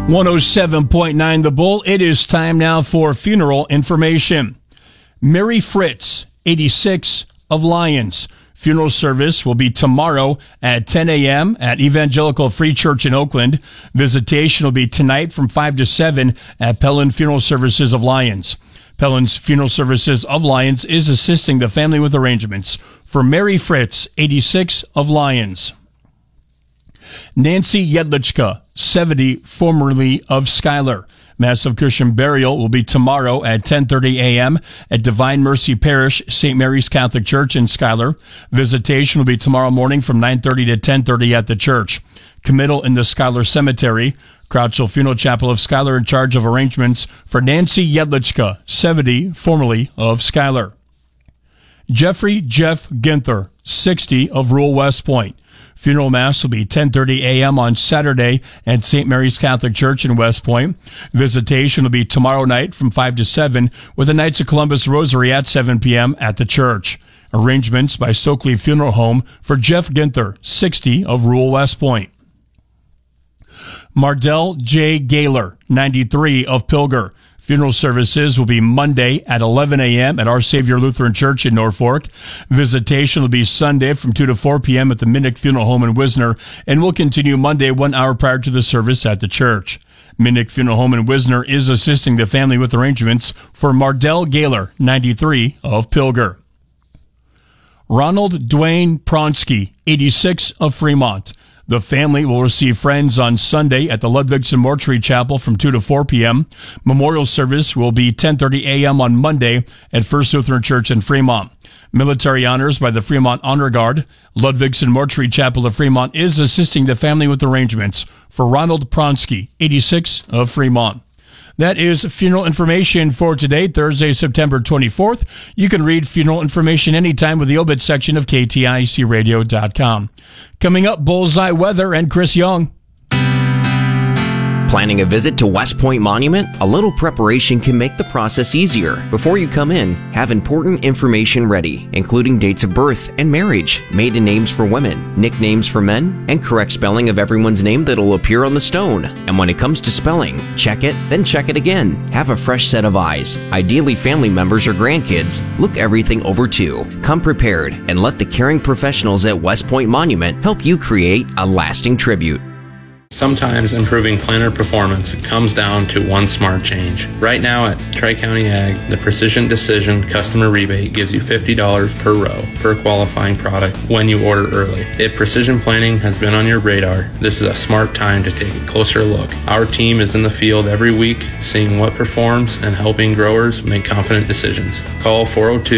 107.9 The Bull. It is time now for funeral information. Mary Fritz, 86, of Lyons. Funeral service will be tomorrow at 10 a.m. at Evangelical Free Church in Oakland. Visitation will be tonight from 5 to 7 at Pellin Funeral Services of Lyons. Pellin's Funeral Services of Lyons is assisting the family with arrangements for Mary Fritz, 86, of Lyons. Nancy Yedlichka, 70, formerly of Schuyler. Mass of Christian burial will be tomorrow at 10:30 a.m. at Divine Mercy Parish, St. Mary's Catholic Church in Schuyler. Visitation will be tomorrow morning from 9:30 to 10:30 at the church. Committal in the Schuyler Cemetery. Crouchville Funeral Chapel of Schuyler in charge of arrangements for Nancy Yedlichka, 70, formerly of Schuyler. Jeffrey Jeff Ginther, 60, of rural West Point. Funeral Mass will be 10:30 a.m. on Saturday at St. Mary's Catholic Church in West Point. Visitation will be tomorrow night from 5 to 7 with the Knights of Columbus Rosary at 7 p.m. at the church. Arrangements by Stokely Funeral Home for Jeff Ginther, 60, of rural West Point. Mardell J. Gaylor, 93, of Pilger. Funeral services will be Monday at 11 a.m. at Our Savior Lutheran Church in Norfolk. Visitation will be Sunday from 2 to 4 p.m. at the Minnick Funeral Home in Wisner and will continue Monday 1 hour prior to the service at the church. Minnick Funeral Home in Wisner is assisting the family with arrangements for Mardell Gaylor, 93, of Pilger. Ronald Dwayne Pronsky, 86, of Fremont. The family will receive friends on Sunday at the Ludwigson Mortuary Chapel from 2 to 4 p.m. Memorial service will be 10:30 a.m. on Monday at First Lutheran Church in Fremont. Military honors by the Fremont Honor Guard. Ludwigson Mortuary Chapel of Fremont is assisting the family with arrangements for Ronald Pronsky, 86, of Fremont. That is funeral information for today, Thursday, September 24th. You can read funeral information anytime with the obit section of KTICradio.com. Coming up, Bullseye Weather and Chris Young. Planning a visit to West Point Monument? A little preparation can make the process easier. Before you come in, have important information ready, including dates of birth and marriage, maiden names for women, nicknames for men, and correct spelling of everyone's name that'll appear on the stone. And when it comes to spelling, check it, then check it again. Have a fresh set of eyes, ideally family members or grandkids. Look everything over too. Come prepared and let the caring professionals at West Point Monument help you create a lasting tribute. Sometimes improving planter performance comes down to one smart change. Right now at Tri-County Ag, the Precision Decision customer rebate gives you $50 per row per qualifying product when you order early. If precision planting has been on your radar, this is a smart time to take a closer look. Our team is in the field every week, seeing what performs and helping growers make confident decisions. Call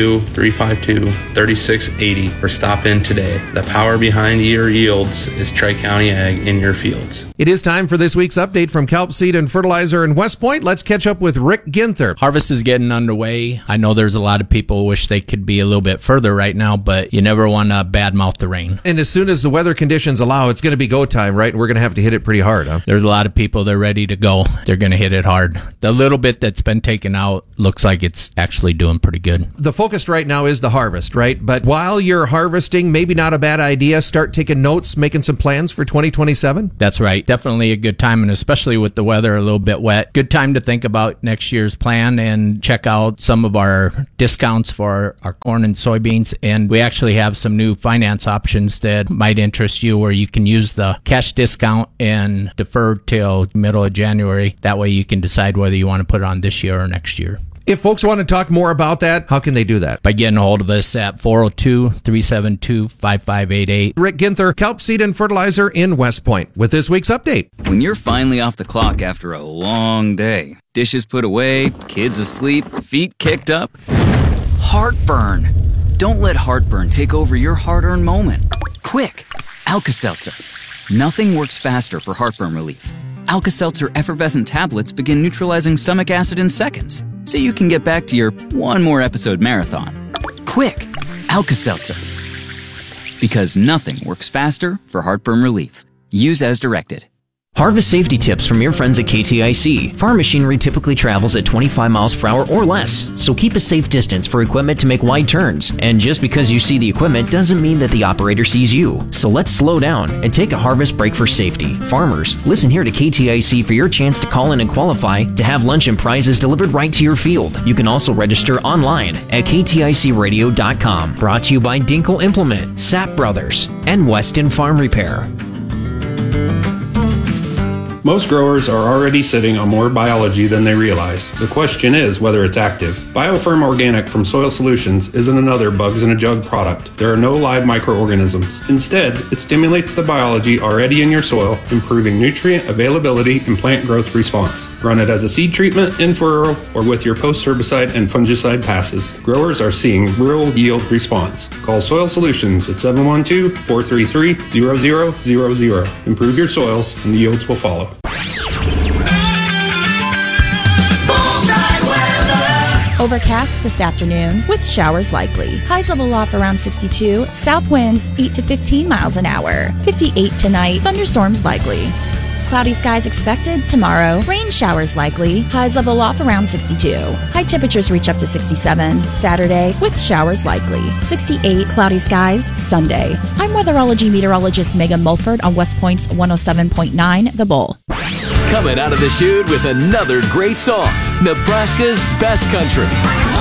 402-352-3680 or stop in today. The power behind your yields is Tri-County Ag in your fields. It is time for this week's update from Kelp Seed and Fertilizer in West Point. Let's catch up with Rick Ginther. Harvest is getting underway. I know there's a lot of people who wish they could be a little bit further right now, but you never want to badmouth the rain. And as soon as the weather conditions allow, it's going to be go time, right? And we're going to have to hit it pretty hard, huh? There's a lot of people that are ready to go. They're going to hit it hard. The little bit that's been taken out looks like it's actually doing pretty good. The focus right now is the harvest, right? But while you're harvesting, maybe not a bad idea, start taking notes, making some plans for 2027? That's right. Definitely a good time, and especially with the weather a little bit wet, good time to think about next year's plan and check out some of our discounts for our corn and soybeans. And we actually have some new finance options that might interest you, where you can use the cash discount and defer till middle of January. That way you can decide whether you want to put it on this year or next year. If folks want to talk more about that, how can they do that? By getting a hold of us at 402-372-5588. Rick Ginther, Kelp Seed and Fertilizer in West Point, with this week's update. When you're finally off the clock after a long day, dishes put away, kids asleep, feet kicked up, heartburn. Don't let heartburn take over your hard-earned moment. Quick, Alka-Seltzer. Nothing works faster for heartburn relief. Alka-Seltzer effervescent tablets begin neutralizing stomach acid in seconds, so you can get back to your one more episode marathon. Quick, Alka-Seltzer. Because nothing works faster for heartburn relief. Use as directed. Harvest safety tips from your friends at KTIC. Farm machinery typically travels at 25 miles per hour or less, so keep a safe distance for equipment to make wide turns. And just because you see the equipment doesn't mean that the operator sees you. So let's slow down and take a harvest break for safety. Farmers, listen here to KTIC for your chance to call in and qualify to have lunch and prizes delivered right to your field. You can also register online at kticradio.com. Brought to you by Dinkle Implement, Sapp Brothers, and Weston Farm Repair. Most growers are already sitting on more biology than they realize. The question is whether it's active. BioFirm Organic from Soil Solutions isn't another bugs in a jug product. There are no live microorganisms. Instead, it stimulates the biology already in your soil, improving nutrient availability and plant growth response. Run it as a seed treatment, in furrow, or with your post-herbicide and fungicide passes. Growers are seeing real yield response. Call Soil Solutions at 712-433-0000. Improve your soils and the yields will follow. Overcast this afternoon with showers likely. Highs level off around 62. South winds 8 to 15 miles an hour. 58 tonight. Thunderstorms likely. Cloudy skies expected tomorrow. Rain showers likely. Highs level off around 62. High temperatures reach up to 67 Saturday with showers likely. 68 cloudy skies Sunday. I'm weatherology meteorologist Megan Mulford on West Point's 107.9 The Bull. Coming out of the chute with another great song, Nebraska's Best Country.